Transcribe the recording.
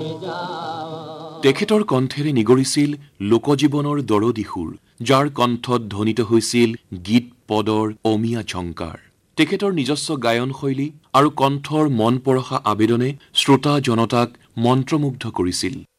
তেখেতৰ কণ্ঠেৰে নিগৰিছিল লোকজীৱনৰ দৰদী সুৰ, যাৰ কণ্ঠত ধ্বনিত হৈছিল গীত পদৰ অমিয়া ঝংকাৰ। তেখেতৰ নিজস্ব গায়ন শৈলী আৰু কণ্ঠৰ মন পৰশা আবেদনে শ্ৰোতা জনতাক মন্ত্ৰমুগ্ধ কৰিছিল।